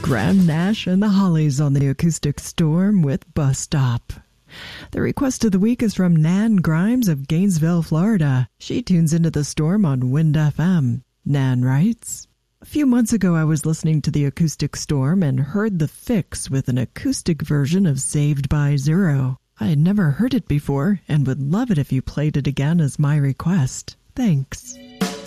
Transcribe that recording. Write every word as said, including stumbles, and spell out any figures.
Graham Nash and the Hollies on the Acoustic Storm with Bus Stop. The request of the week is from Nan Grimes of Gainesville, Florida. She tunes into the storm on Wind F M. Nan writes, "A few months ago I was listening to the Acoustic Storm and heard The Fix with an acoustic version of Saved by Zero. I had never heard it before and would love it if you played it again as my request. Thanks."